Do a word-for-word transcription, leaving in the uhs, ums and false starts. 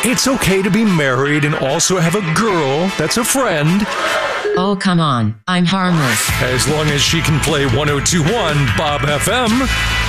It's okay to be married and also have a girl that's a friend. Oh, come on. I'm harmless. As long as she can play one oh two point one Bob F M.